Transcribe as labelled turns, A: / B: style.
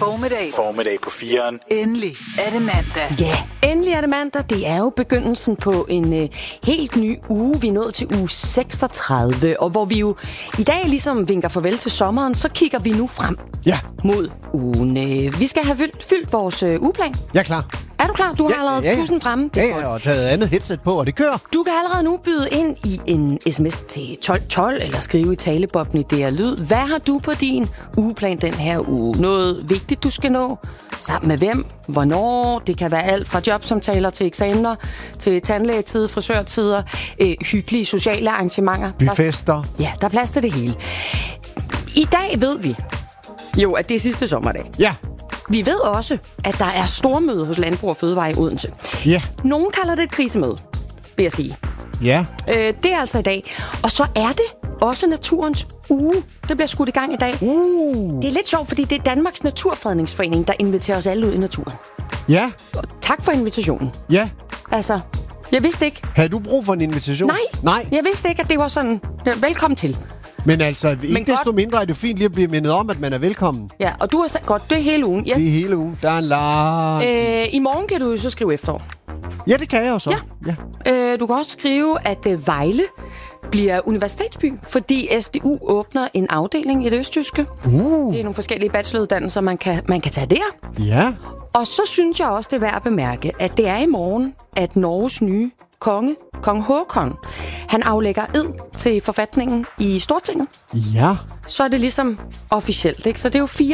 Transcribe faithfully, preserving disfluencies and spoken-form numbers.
A: Formiddag.
B: Formiddag på firen.
A: Endelig er det mandag.
C: Ja, endelig er det mandag. Det er jo begyndelsen på en øh, helt ny uge. Vi er nået til uge seksogtredive, og hvor vi jo i dag ligesom vinker farvel til sommeren, så kigger vi nu frem
D: Ja.
C: mod ugen. Øh, vi skal have fyldt, fyldt vores øh, ugeplan.
D: Jeg er klar.
C: Er du klar? Du har
D: Ja,
C: allerede
D: ja, ja.
C: tusind fremme. Det er
D: Ja,
C: godt.
D: ja, og taget andet headset på, og det kører.
C: Du kan allerede nu byde ind i en sms til tolv tolv, eller skrive i talebobben i D R Lyd. Hvad har du på din ugeplan den her uge? Noget vigtigt, du skal nå? Sammen med hvem? Hvornår? Det kan være alt fra jobsamtaler til eksamener, til tandlægetid, frisørtider, øh, hyggelige sociale arrangementer.
D: Byfester.
C: Ja, der er plads til det hele. I dag ved vi jo, at det er sidste sommerdag.
D: Ja.
C: Vi ved også, at der er stormøde hos Landbrug og Fødevare i Odense.
D: Ja.
C: Nogen kalder det et krisemøde, vil jeg sige.
D: Ja.
C: Øh, det er altså i dag. Og så er det også naturens uge. Det bliver skudt i gang i dag.
D: Uh.
C: Det er lidt sjovt, fordi det er Danmarks Naturfredningsforening, der inviterer os alle ud i naturen.
D: Ja.
C: Og tak for invitationen.
D: Ja.
C: Altså, jeg vidste ikke...
D: Havde du brug for en invitation?
C: Nej,
D: Nej.
C: jeg vidste ikke, at det var sådan... Velkommen til.
D: Men altså, ikke
C: Men
D: desto
C: godt.
D: mindre er det fint lige at blive mindet om, at man er velkommen.
C: Ja, og du har sagt godt, det er hele ugen. Yes.
D: Det er hele ugen. Der er en lang...
C: Øh, I morgen kan du jo så skrive efterår.
D: Ja, det kan jeg jo så.
C: Ja.
D: Ja.
C: Øh, du kan også skrive, at øh, Vejle bliver universitetsby, fordi S D U åbner en afdeling i det østjyske.
D: Uh.
C: Det er nogle forskellige bacheloruddannelser, man kan, man kan tage der.
D: Ja.
C: Og så synes jeg også, det er værd at bemærke, at det er i morgen, at Norges nye konge, kong Håkon, han aflægger ed til forfatningen i Stortinget.
D: Ja.
C: Så er det ligesom officielt, ikke? Så det er jo fire